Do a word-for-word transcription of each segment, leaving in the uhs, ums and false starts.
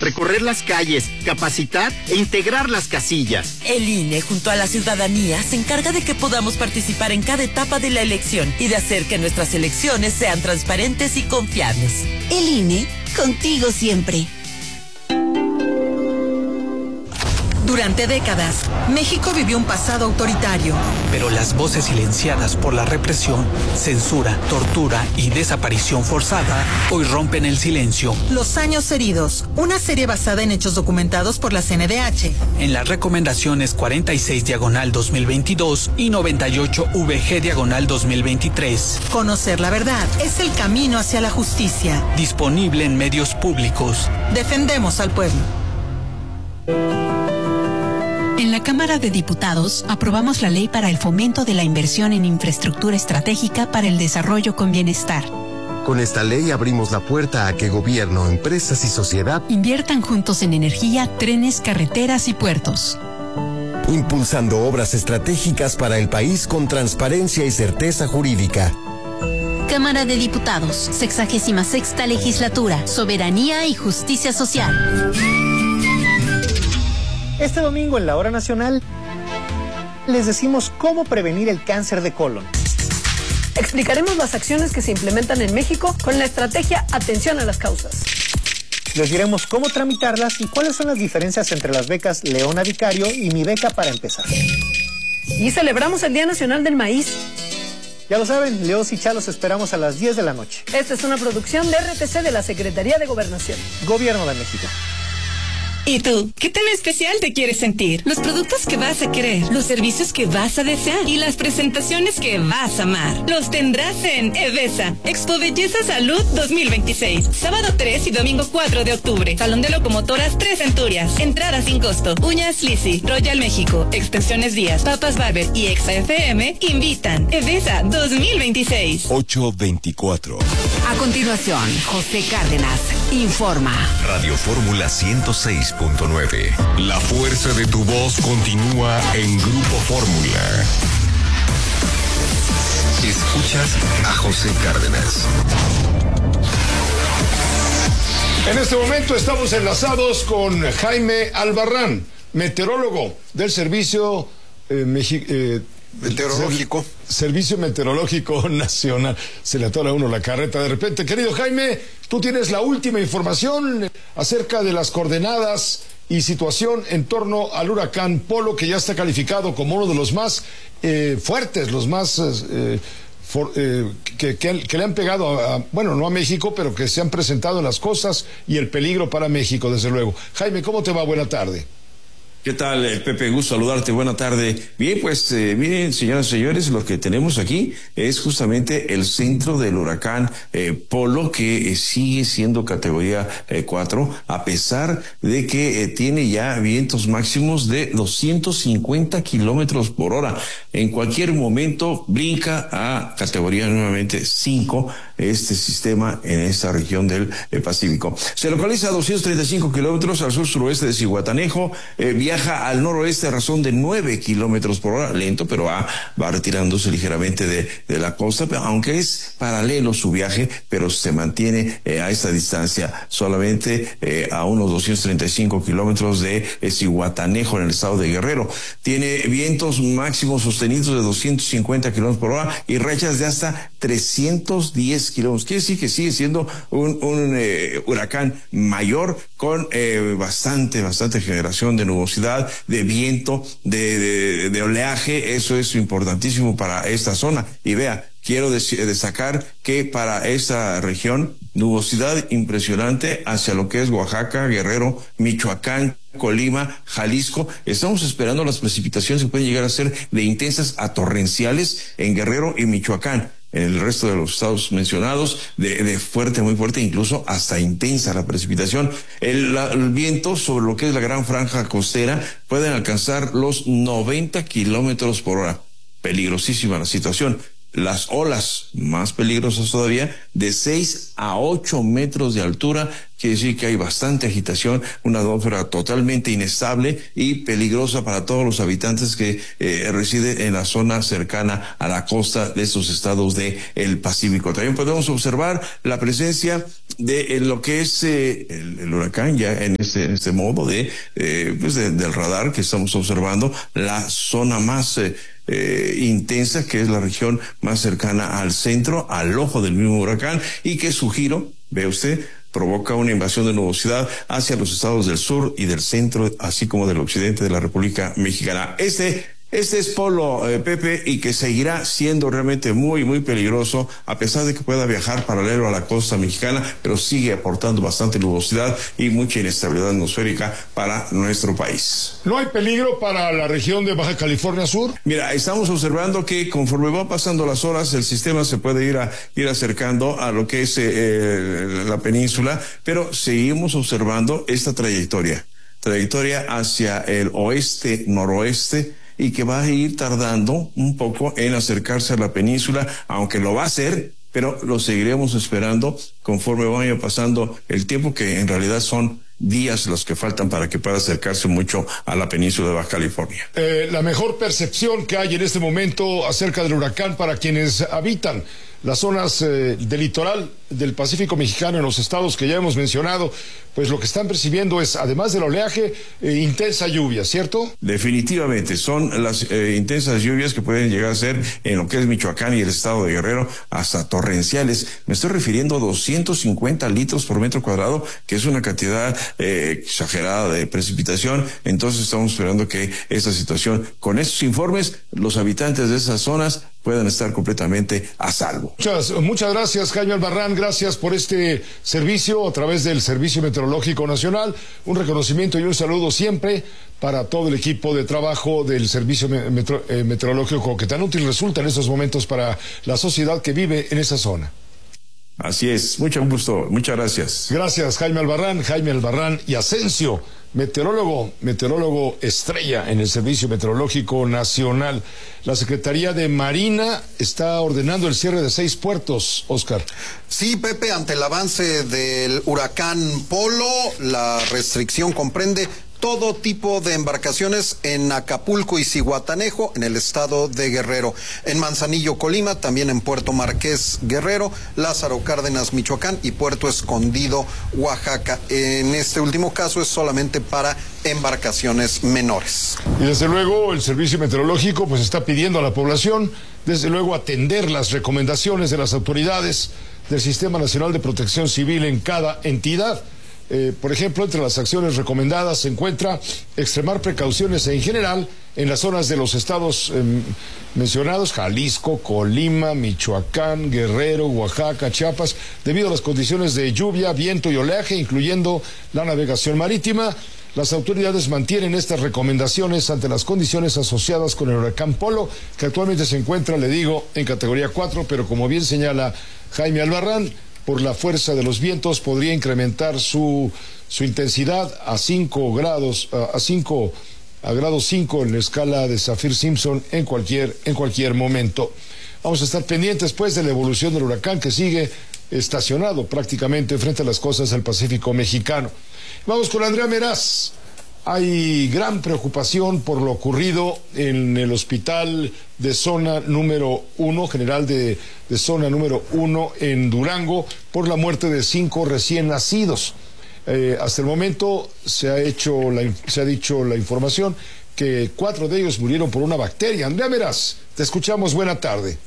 recorrer las calles, capacitar e integrar las casillas. El I N E, junto a la ciudadanía, se encarga de que podamos participar en cada etapa de la elección y de hacer que nuestras elecciones sean transparentes y confiables. El I N E, contigo siempre. Durante décadas, México vivió un pasado autoritario. Pero las voces silenciadas por la represión, censura, tortura y desaparición forzada hoy rompen el silencio. Los años heridos, una serie basada en hechos documentados por la C N D H. En las recomendaciones cuarenta y seis diagonal dos mil veintidós y noventa y ocho V G diagonal dos mil veintitrés. Conocer la verdad es el camino hacia la justicia. Disponible en medios públicos. Defendemos al pueblo. En la Cámara de Diputados aprobamos la ley para el fomento de la inversión en infraestructura estratégica para el desarrollo con bienestar. Con esta ley abrimos la puerta a que gobierno, empresas y sociedad inviertan juntos en energía, trenes, carreteras y puertos. Impulsando obras estratégicas para el país con transparencia y certeza jurídica. Cámara de Diputados, sexagésima sexta legislatura, soberanía y justicia social. Este domingo en la Hora Nacional les decimos cómo prevenir el cáncer de colon. Explicaremos las acciones que se implementan en México con la estrategia Atención a las Causas. Les diremos cómo tramitarlas y cuáles son las diferencias entre las becas Leona Vicario y Mi Beca para Empezar. Y celebramos el Día Nacional del Maíz. Ya lo saben, Leos y Chalos esperamos a las diez de la noche. Esta es una producción de R T C de la Secretaría de Gobernación. Gobierno de México. ¿Y tú? ¿Qué tan especial te quieres sentir? Los productos que vas a querer, los servicios que vas a desear y las presentaciones que vas a amar. Los tendrás en Evesa, Expo Belleza Salud dos mil veintiséis. Sábado tres y domingo cuatro de octubre. Salón de Locomotoras Tres Centurias. Entrada sin costo. Uñas Lizzy, Royal México, Extensiones Díaz, Papas Barber y Exa F M invitan. Evesa dos mil veintiséis. ocho veinticuatro. A continuación, José Cárdenas informa. Radio Fórmula ciento seis punto nueve. La fuerza de tu voz continúa en Grupo Fórmula. Escuchas a José Cárdenas. En este momento estamos enlazados con Jaime Albarrán, meteorólogo del Servicio eh, Mexi- eh, Meteorológico. Servicio Meteorológico Nacional. Se le atora a uno la carreta de repente. Querido Jaime, tú tienes la última información acerca de las coordenadas y situación en torno al huracán Polo, que ya está calificado como uno de los más eh, fuertes, los más eh, for, eh, que, que, que le han pegado, a, a, bueno, no a México, pero que se han presentado en las costas y el peligro para México, desde luego. Jaime, ¿cómo te va? Buena tarde. ¿Qué tal, eh, Pepe? Gusto saludarte. Buena tarde. Bien, pues, eh, miren, señoras y señores, lo que tenemos aquí es justamente el centro del huracán eh, Polo, que eh, sigue siendo categoría eh, cuatro, a pesar de que eh, tiene ya vientos máximos de doscientos cincuenta kilómetros por hora. En cualquier momento brinca a categoría nuevamente cinco este sistema en esta región del eh, Pacífico. Se localiza a doscientos treinta y cinco kilómetros al sur-suroeste de Zihuatanejo, eh, viaja al noroeste a razón de nueve kilómetros por hora, lento, pero va, va retirándose ligeramente de, de la costa, aunque es paralelo su viaje, pero se mantiene eh, a esta distancia, solamente eh, a unos doscientos treinta y cinco kilómetros de eh, Zihuatanejo en el estado de Guerrero. Tiene vientos máximos sostenidos de doscientos cincuenta kilómetros por hora y rachas de hasta trescientos diez kilómetros. Quiere decir que sigue siendo un, un eh, huracán mayor con eh, bastante, bastante generación de nubosidad, de viento, de, de, de oleaje. Eso es importantísimo para esta zona. Y vea, quiero destacar que para esta región, nubosidad impresionante hacia lo que es Oaxaca, Guerrero, Michoacán, Colima, Jalisco. Estamos esperando las precipitaciones que pueden llegar a ser de intensas a torrenciales en Guerrero y Michoacán. En el resto de los estados mencionados, de, de fuerte, muy fuerte, incluso hasta intensa la precipitación. El, la, el viento sobre lo que es la gran franja costera pueden alcanzar los noventa kilómetros por hora. Peligrosísima la situación. las olas más peligrosas todavía, de seis a ocho metros de altura. Quiere decir que hay bastante agitación, una atmósfera totalmente inestable y peligrosa para todos los habitantes que eh, residen en la zona cercana a la costa de estos estados del Pacífico. También podemos observar la presencia de eh, lo que es eh, el, el huracán ya en este, en este modo de, eh, pues de, del radar que estamos observando, la zona más eh, Eh, intensa, que es la región más cercana al centro, al ojo del mismo huracán, y que su giro, ve usted, provoca una invasión de nubosidad hacia los estados del sur y del centro, así como del occidente de la República Mexicana. Este Este es Polo, eh, Pepe, y que seguirá siendo realmente muy, muy peligroso, a pesar de que pueda viajar paralelo a la costa mexicana, pero sigue aportando bastante nubosidad y mucha inestabilidad atmosférica para nuestro país. ¿No hay peligro para la región de Baja California Sur? Mira, estamos observando que conforme va pasando las horas, el sistema se puede ir a, ir acercando a lo que es eh, la península, pero seguimos observando esta trayectoria, trayectoria hacia el oeste-noroeste, y que va a ir tardando un poco en acercarse a la península, aunque lo va a hacer, pero lo seguiremos esperando conforme vaya pasando el tiempo, que en realidad son días los que faltan para que pueda acercarse mucho a la península de Baja California. Eh, la mejor percepción que hay en este momento acerca del huracán para quienes habitan las zonas eh, del litoral del Pacífico mexicano, en los estados que ya hemos mencionado, pues lo que están percibiendo es, además del oleaje, eh, intensa lluvia, ¿cierto? Definitivamente, son las eh, intensas lluvias que pueden llegar a ser en lo que es Michoacán y el estado de Guerrero, hasta torrenciales. Me estoy refiriendo a doscientos cincuenta litros por metro cuadrado, que es una cantidad eh, exagerada de precipitación. Entonces estamos esperando que esta situación, con estos informes, los habitantes de esas zonas puedan estar completamente a salvo. Muchas, muchas gracias, Jaime Albarrán, gracias por este servicio a través del Servicio Meteorológico Nacional. Un reconocimiento y un saludo siempre para todo el equipo de trabajo del Servicio Metro, eh, Meteorológico, que tan útil resulta en estos momentos para la sociedad que vive en esa zona. Así es, mucho gusto, muchas gracias. Gracias, Jaime Albarrán, Jaime Albarrán y Asensio, meteorólogo, meteorólogo estrella en el Servicio Meteorológico Nacional. La Secretaría de Marina está ordenando el cierre de seis puertos, Oscar. Sí, Pepe, ante el avance del huracán Polo, la restricción comprende todo tipo de embarcaciones en Acapulco y Zihuatanejo, en el estado de Guerrero, en Manzanillo, Colima, también en Puerto Marqués, Guerrero, Lázaro Cárdenas, Michoacán, y Puerto Escondido, Oaxaca. En este último caso es solamente para embarcaciones menores. Y desde luego el Servicio Meteorológico pues está pidiendo a la población, desde luego, atender las recomendaciones de las autoridades del Sistema Nacional de Protección Civil en cada entidad. Eh, por ejemplo, entre las acciones recomendadas se encuentra extremar precauciones en general en las zonas de los estados eh, mencionados: Jalisco, Colima, Michoacán, Guerrero, Oaxaca, Chiapas, debido a las condiciones de lluvia, viento y oleaje, incluyendo la navegación marítima. Las autoridades mantienen estas recomendaciones ante las condiciones asociadas con el huracán Polo, que actualmente se encuentra, le digo, en categoría cuatro, pero como bien señala Jaime Albarrán, por la fuerza de los vientos podría incrementar su, su intensidad a cinco grados, a cinco, a grado cinco en la escala de Saffir-Simpson en cualquier, en cualquier momento. Vamos a estar pendientes pues de la evolución del huracán, que sigue estacionado prácticamente frente a las costas del Pacífico mexicano. Vamos con Andrea Meraz. Hay gran preocupación por lo ocurrido en el hospital de zona número uno, general de, de zona número uno en Durango, por la muerte de cinco recién nacidos. Eh, hasta el momento se ha hecho la, se ha dicho la información que cuatro de ellos murieron por una bacteria. Andrea Meraz, te escuchamos, buena tarde.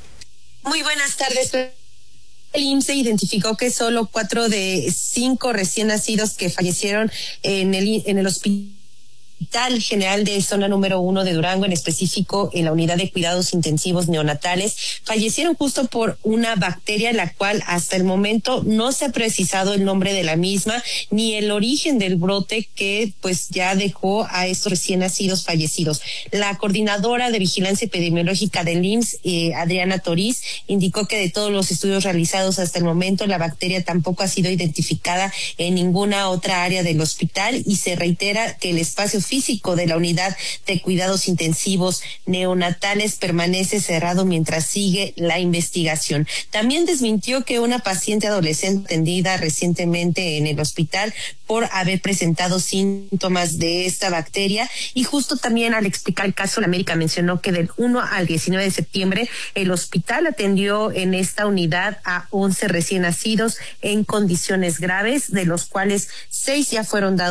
Muy buenas tardes. El I M S S identificó que solo cuatro de cinco recién nacidos que fallecieron en el, en el hospital general de zona número uno de Durango, en específico en la unidad de cuidados intensivos neonatales, fallecieron justo por una bacteria, la cual hasta el momento no se ha precisado el nombre de la misma ni el origen del brote que pues ya dejó a estos recién nacidos fallecidos. La coordinadora de vigilancia epidemiológica del I M S S, eh, Adriana Toriz, indicó que de todos los estudios realizados hasta el momento la bacteria tampoco ha sido identificada en ninguna otra área del hospital, y se reitera que el espacio físico de la unidad de cuidados intensivos neonatales permanece cerrado mientras sigue la investigación. También desmintió que una paciente adolescente atendida recientemente en el hospital por haber presentado síntomas de esta bacteria, y justo también al explicar el caso, la médica mencionó que del uno al diecinueve de septiembre el hospital atendió en esta unidad a once recién nacidos en condiciones graves, de los cuales seis ya fueron dados